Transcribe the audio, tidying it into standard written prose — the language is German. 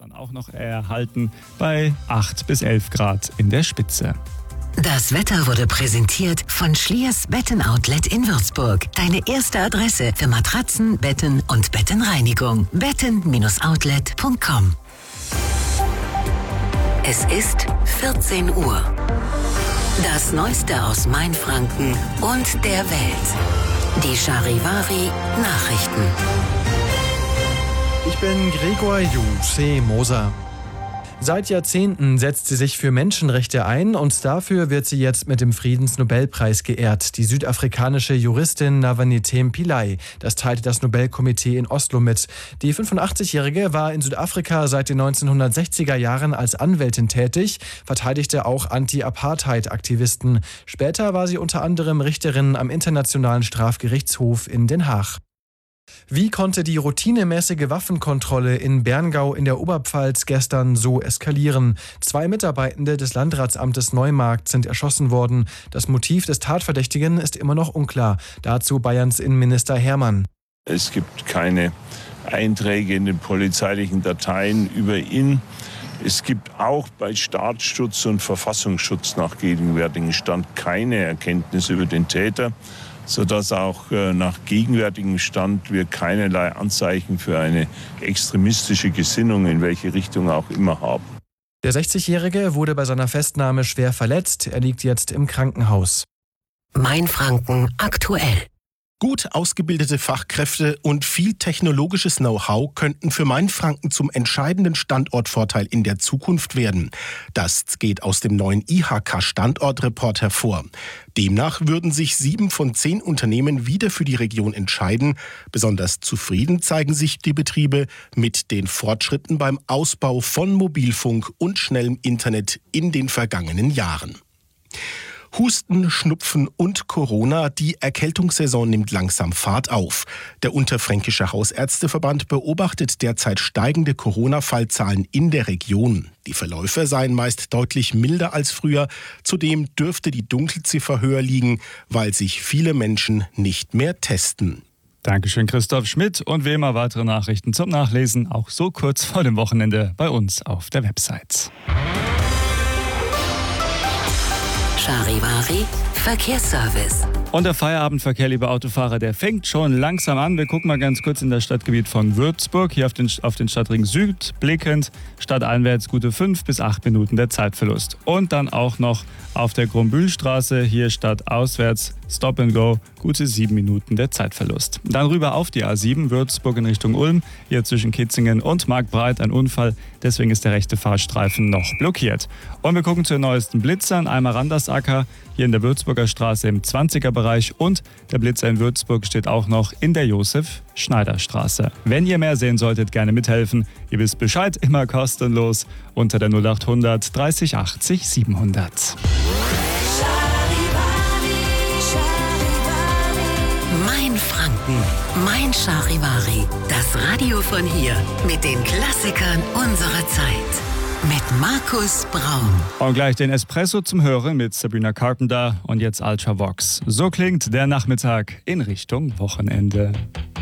dann auch noch erhalten bei 8 bis 11 Grad in der Spitze. Das Wetter wurde präsentiert von Schliers Betten-Outlet in Würzburg. Deine erste Adresse für Matratzen, Betten und Bettenreinigung. betten-outlet.com. Es ist 14 Uhr. Das Neueste aus Mainfranken und der Welt. Die Charivari Nachrichten. Ich bin Gregor Moser. Seit Jahrzehnten setzt sie sich für Menschenrechte ein und dafür wird sie jetzt mit dem Friedensnobelpreis geehrt. Die südafrikanische Juristin Navanitha Pillay. Das teilte das Nobelkomitee in Oslo mit. Die 85-Jährige war in Südafrika seit den 1960er Jahren als Anwältin tätig, verteidigte auch Anti-Apartheid-Aktivisten. Später war sie unter anderem Richterin am Internationalen Strafgerichtshof in Den Haag. Wie konnte die routinemäßige Waffenkontrolle in Berngau in der Oberpfalz gestern so eskalieren? 2 Mitarbeitende des Landratsamtes Neumarkt sind erschossen worden. Das Motiv des Tatverdächtigen ist immer noch unklar. Dazu Bayerns Innenminister Hermann. Es gibt keine Einträge in den polizeilichen Dateien über ihn. Es gibt auch bei Staatsschutz und Verfassungsschutz nach gegenwärtigem Stand keine Erkenntnis über den Täter, sodass auch nach gegenwärtigem Stand wir keinerlei Anzeichen für eine extremistische Gesinnung in welche Richtung auch immer haben. Der 60-Jährige wurde bei seiner Festnahme schwer verletzt. Er liegt jetzt im Krankenhaus. Mainfranken aktuell. Gut ausgebildete Fachkräfte und viel technologisches Know-how könnten für Mainfranken zum entscheidenden Standortvorteil in der Zukunft werden. Das geht aus dem neuen IHK-Standortreport hervor. Demnach würden sich 7 von 10 Unternehmen wieder für die Region entscheiden. Besonders zufrieden zeigen sich die Betriebe mit den Fortschritten beim Ausbau von Mobilfunk und schnellem Internet in den vergangenen Jahren. Husten, Schnupfen und Corona, die Erkältungssaison nimmt langsam Fahrt auf. Der Unterfränkische Hausärzteverband beobachtet derzeit steigende Corona-Fallzahlen in der Region. Die Verläufe seien meist deutlich milder als früher. Zudem dürfte die Dunkelziffer höher liegen, weil sich viele Menschen nicht mehr testen. Dankeschön, Christoph Schmidt. Und wie immer weitere Nachrichten zum Nachlesen, auch so kurz vor dem Wochenende bei uns auf der Website. Charivari Verkehrsservice. Und der Feierabendverkehr, liebe Autofahrer, der fängt schon langsam an. Wir gucken mal ganz kurz in das Stadtgebiet von Würzburg, hier auf den Stadtring Süd blickend. Stadteinwärts gute 5 bis 8 Minuten der Zeitverlust. Und dann auch noch auf der Krumbühlstraße, hier stadtauswärts, Stop and Go, gute 7 Minuten der Zeitverlust. Dann rüber auf die A7, Würzburg in Richtung Ulm, hier zwischen Kitzingen und Marktbreit ein Unfall. Deswegen ist der rechte Fahrstreifen noch blockiert. Und wir gucken zu den neuesten Blitzern. Einmal Randersacker, hier in der Würzburger Straße im 20er-Bereich. Und der Blitzer in Würzburg steht auch noch in der Josef-Schneider-Straße. Wenn ihr mehr sehen solltet, gerne mithelfen. Ihr wisst Bescheid, immer kostenlos unter der 0800 30 80 700. Mainfranken, Mein Charivari. Das Radio von hier mit den Klassikern unserer Zeit. Mit Markus Braun. Und gleich den Espresso zum Hören mit Sabrina Carpenter und jetzt Ultravox. So klingt der Nachmittag in Richtung Wochenende.